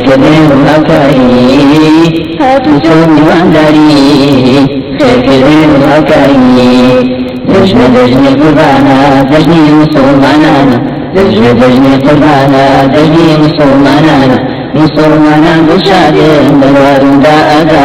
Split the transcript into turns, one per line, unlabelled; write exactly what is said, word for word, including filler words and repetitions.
كبير وهكاي هاتوا سوني وانداري خير كبير وهكاي دجن دجن قربانا دجني مسلمانا دجن دجن قربانا دجني مسلمانا مسلمانا بشادين دلوار دا أدا